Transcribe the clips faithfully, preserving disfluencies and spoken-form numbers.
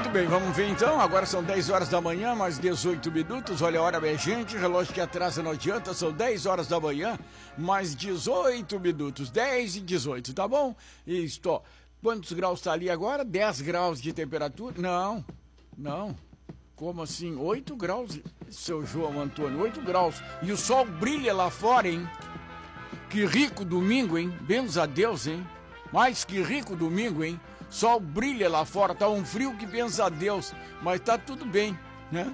Muito bem, vamos ver então. Agora são dez horas da manhã, mais dezoito minutos. Olha a hora, minha gente. Relógio que atrasa não adianta. São dez horas da manhã, mais dezoito minutos. dez e dezoito, tá bom? Isto. Quantos graus tá ali agora? dez graus de temperatura? Não, não. Como assim? oito graus, seu João Antônio, oito graus. E o sol brilha lá fora, hein? Que rico domingo, hein? Benza a Deus, hein? Mas que rico domingo, hein? Sol brilha lá fora, tá um frio que benza a Deus. Mas tá tudo bem, né?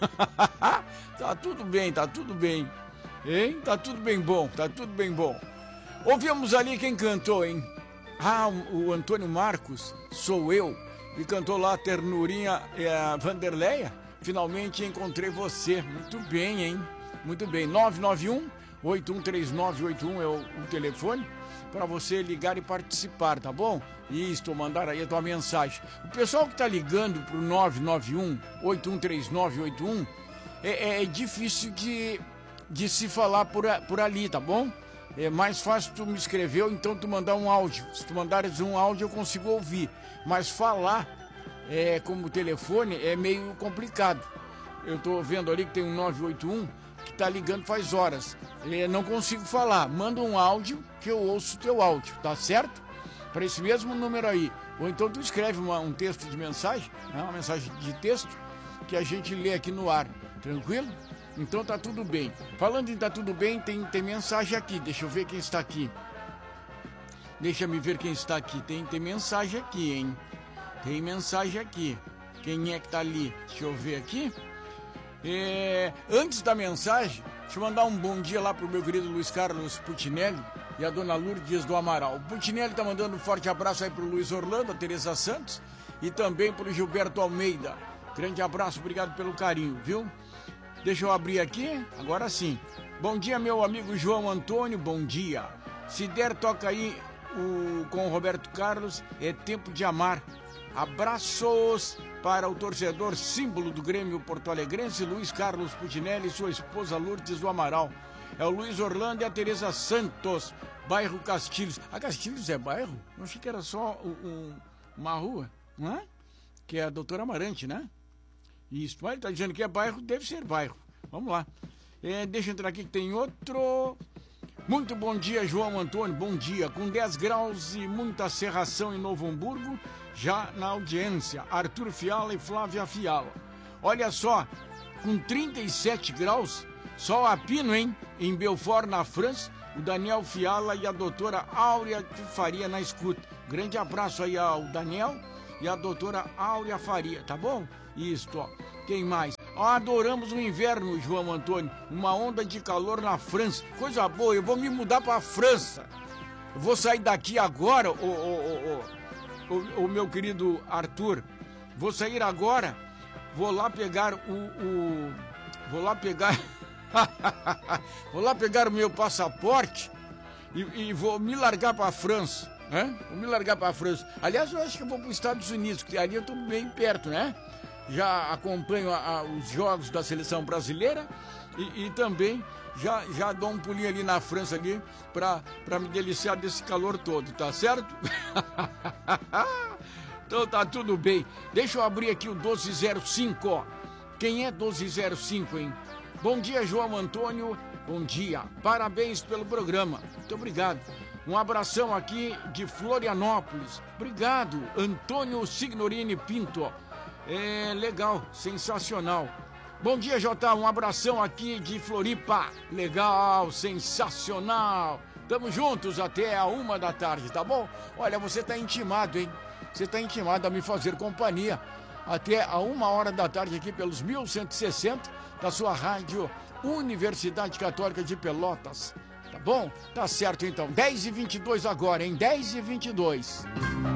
Tá tudo bem, tá tudo bem. Hein? Tá tudo bem bom, tá tudo bem bom. Ouvimos ali quem cantou, hein? Ah, o Antônio Marcos, sou eu. E cantou lá a ternurinha é, Vanderleia. Finalmente encontrei você. Muito bem, hein? Muito bem. nove nove um, oito um três nove oito um é o, o telefone para você ligar e participar, tá bom? Isso, mandar aí a tua mensagem. O pessoal que tá ligando pro nove nove um, oito um três nove oito um é, é difícil de, de se falar por, por ali, tá bom? É mais fácil tu me escrever ou então tu mandar um áudio. Se tu mandares um áudio eu consigo ouvir. Mas falar é, como telefone é meio complicado. Eu tô vendo ali que tem um nove oito um que tá ligando faz horas. É, não consigo falar. Manda um áudio que eu ouço o teu áudio, tá certo? Para esse mesmo número aí. Ou então tu escreve uma, um texto de mensagem, né? Uma mensagem de texto que a gente lê aqui no ar. Tranquilo? Então tá tudo bem. Falando em tá tudo bem, tem, tem mensagem aqui. Deixa eu ver quem está aqui. Deixa me ver quem está aqui. Tem, tem mensagem aqui, hein? Tem mensagem aqui. Quem é que tá ali? Deixa eu ver aqui. É, antes da mensagem, deixa eu mandar um bom dia lá pro meu querido Luiz Carlos Putinelli e a dona Lourdes do Amaral. O Putinelli tá mandando um forte abraço aí pro Luiz Orlando, a Teresa Santos e também pro Gilberto Almeida. Grande abraço, obrigado pelo carinho, viu? Deixa eu abrir aqui, agora sim. Bom dia, meu amigo João Antônio, bom dia. Se der, toca aí o, com o Roberto Carlos, é tempo de amar. Abraços para o torcedor símbolo do Grêmio Porto Alegrense, Luiz Carlos Putinelli e sua esposa Lourdes do Amaral. É o Luiz Orlando e a Teresa Santos, bairro Castilhos. A Castilhos é bairro? Eu achei que era só um, uma rua, não é? Que é a doutora Amarante, né? Isso, mas ele tá dizendo que é bairro, deve ser bairro. Vamos lá. É, deixa eu entrar aqui que tem outro. Muito bom dia, João Antônio. Bom dia. Com dez graus e muita serração em Novo Hamburgo, já na audiência. Arthur Fiala e Flávia Fiala. Olha só, com trinta e sete graus, sol a pino, hein? Em Belfort, na França, o Daniel Fiala e a doutora Áurea Faria na escuta. Grande abraço aí ao Daniel e a doutora Áurea Faria, tá bom? Isso, ó. Quem mais? Ah, adoramos o inverno, João Antônio. Uma onda de calor na França. Coisa boa, eu vou me mudar pra França. Eu vou sair daqui agora, o, o, o, o, o meu querido Arthur. Vou sair agora. Vou lá pegar o... o vou lá pegar... vou lá pegar o meu passaporte e, e vou me largar pra França. Né? Vou me largar pra França. Aliás, eu acho que eu vou para os Estados Unidos, porque ali eu tô bem perto, né? Já acompanho a, a, os jogos da seleção brasileira e, e também já, já dou um pulinho ali na França ali pra, pra me deliciar desse calor todo, tá certo? Então tá tudo bem. Deixa eu abrir aqui o doze zero cinco, ó. Quem é doze zero cinco, hein? Bom dia, João Antônio. Bom dia. Parabéns pelo programa. Muito obrigado. Um abração aqui de Florianópolis. Obrigado, Antônio Signorini Pinto. É legal, sensacional. Bom dia, Jota. Um abração aqui de Floripa. Legal, sensacional. Tamo juntos até a uma da tarde, tá bom? Olha, você tá intimado, hein? Você tá intimado a me fazer companhia até a uma hora da tarde aqui pelos mil cento e sessenta da sua rádio Universidade Católica de Pelotas. Tá bom? Tá certo então. dez e vinte e dois agora, hein? dez e vinte e dois.